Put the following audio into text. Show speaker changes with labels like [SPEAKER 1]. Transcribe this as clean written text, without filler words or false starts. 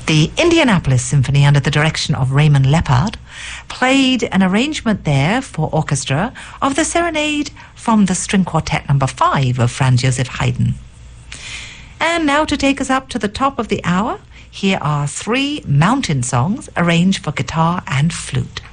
[SPEAKER 1] The Indianapolis Symphony, under the direction of Raymond Leppard, played an arrangement there for orchestra of the Serenade from the String Quartet No. 5 of Franz Joseph Haydn. And now, to take us up to the top of the hour, here are 3 mountain songs arranged for guitar and flute.